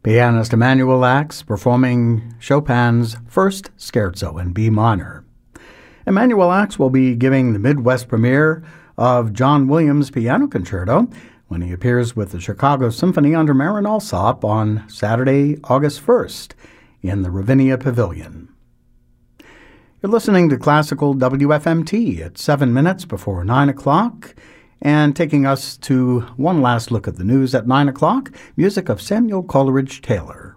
Pianist Emanuel Ax performing Chopin's First Scherzo in B minor. Emanuel Ax will be giving the Midwest premiere of John Williams' Piano Concerto when he appears with the Chicago Symphony under Marin Alsop on Saturday, August 1st in the Ravinia Pavilion. You're listening to Classical WFMT at 7 minutes before 9 o'clock, and taking us to one last look at the news at 9 o'clock, music of Samuel Coleridge Taylor.